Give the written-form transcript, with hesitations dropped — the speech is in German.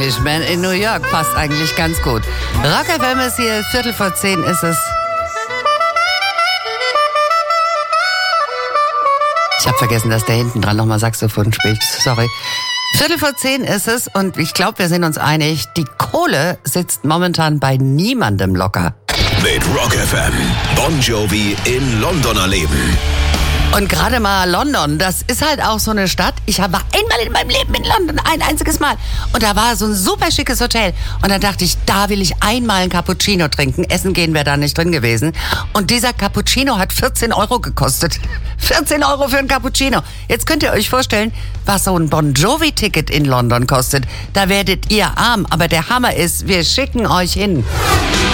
Englishman in New York passt eigentlich ganz gut. Rock FM ist hier, 9:45 ist es. Ich habe vergessen, dass der hinten dran nochmal Saxophon spielt. Sorry. 9:45 ist es und ich glaube, wir sind uns einig, die Kohle sitzt momentan bei niemandem locker. Mit Rock FM, Bon Jovi in London erleben. Und gerade mal London, das ist halt auch so eine Stadt. Ich war einmal in meinem Leben in London, ein einziges Mal. Und da war so ein super schickes Hotel. Und dann dachte ich, da will ich einmal ein Cappuccino trinken. Essen gehen wäre da nicht drin gewesen. Und dieser Cappuccino hat 14 € gekostet. 14 € für ein Cappuccino. Jetzt könnt ihr euch vorstellen, was so ein Bon Jovi-Ticket in London kostet. Da werdet ihr arm. Aber der Hammer ist, wir schicken euch hin.